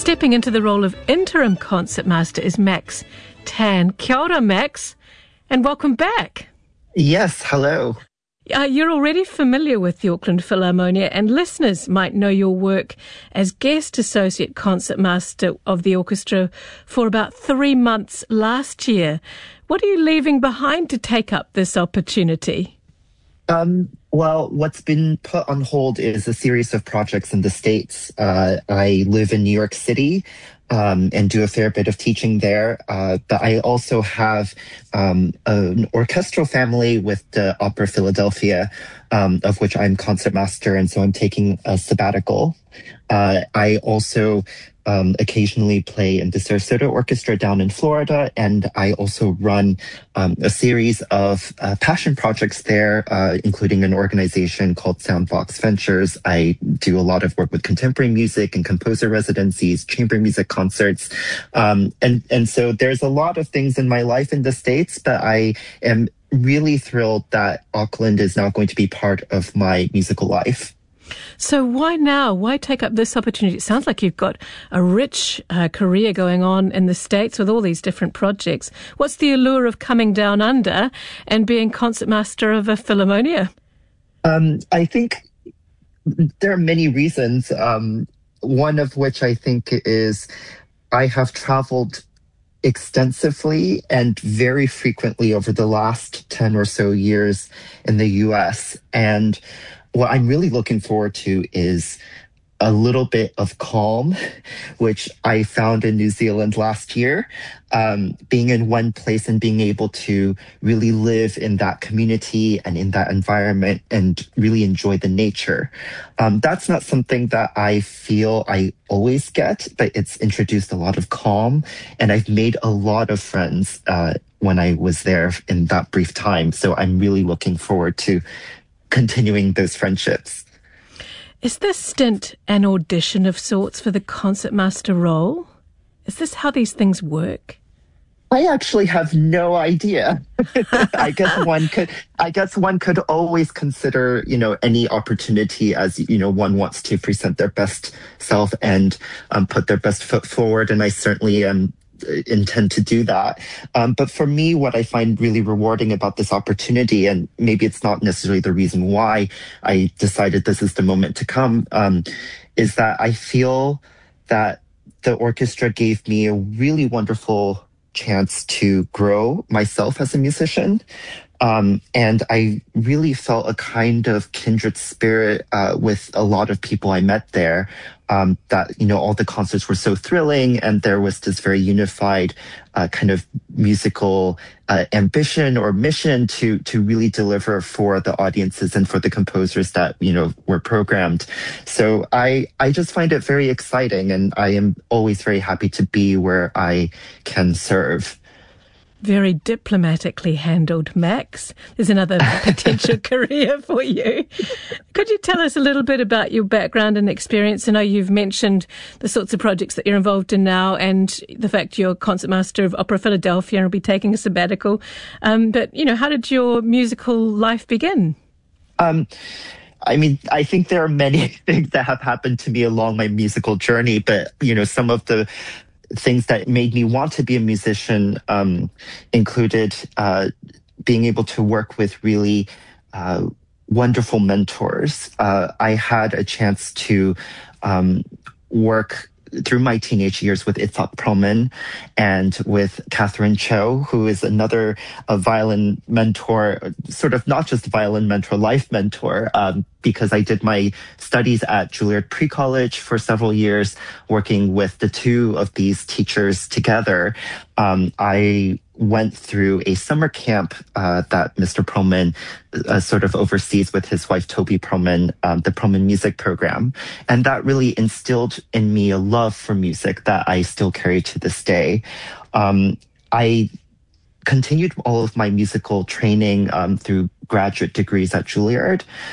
Stepping into the role of interim concertmaster is Max Tan. Kia ora, Max, and welcome back. Yes, hello. You're already familiar with the Auckland Philharmonia, and listeners might know your work as guest associate concertmaster of the orchestra for about 3 months last year. What are you leaving behind to take up this opportunity? Well, what's been put on hold is a series of projects in the States. I live in New York City and do a fair bit of teaching there. But I also have an orchestral family with the Opera Philadelphia, of which I'm concertmaster, and so I'm taking a sabbatical. I also occasionally play in the Sarasota Orchestra down in Florida, and I also run a series of passion projects there, including an organization called Soundbox Ventures. I do a lot of work with contemporary music and composer residencies, chamber music concerts, and so there's a lot of things in my life in the States, but I am really thrilled that Auckland is now going to be part of my musical life. So why now? Why take up this opportunity? It sounds like you've got a rich career going on in the States with all these different projects. What's the allure of coming down under and being concertmaster of a Philharmonia? I think there are many reasons, one of which I think is I have traveled extensively and very frequently over the last 10 or so years in the US. And what I'm really looking forward to is a little bit of calm, which I found in New Zealand last year. Being in one place and being able to really live in that community and in that environment and really enjoy the nature. That's not something that I feel I always get, but it's introduced a lot of calm. And I've made a lot of friends when I was there in that brief time. So I'm really looking forward to continuing those friendships. Is this stint an audition of sorts for the concertmaster role? Is this how these things work? I actually have no idea. I guess one could always consider, any opportunity as, one wants to present their best self and put their best foot forward. And I certainly intend to do that. But for me, what I find really rewarding about this opportunity, and maybe it's not necessarily the reason why I decided this is the moment to come, is that I feel that the orchestra gave me a really wonderful chance to grow myself as a musician. And I really felt a kind of kindred spirit with a lot of people I met there, that, all the concerts were so thrilling, and there was this very unified kind of musical ambition or mission to really deliver for the audiences and for the composers that, were programmed. So I just find it very exciting, and I am always very happy to be where I can serve. Very diplomatically handled, Max. There's another potential career for you. Could you tell us a little bit about your background and experience? I know you've mentioned the sorts of projects that you're involved in now and the fact you're concertmaster of Opera Philadelphia and will be taking a sabbatical. But, how did your musical life begin? I think there are many things that have happened to me along my musical journey, but, some of the things that made me want to be a musician included being able to work with really wonderful mentors. I had a chance to work through my teenage years with Itzhak Perlman and with Catherine Cho, who is another violin mentor, sort of not just violin mentor, life mentor, because I did my studies at Juilliard Pre-College for several years, working with the two of these teachers together. I went through a summer camp that Mr. Perlman sort of oversees with his wife, Toby Perlman, the Perlman Music Program. And that really instilled in me a love for music that I still carry to this day. I continued all of my musical training through graduate degrees at Juilliard.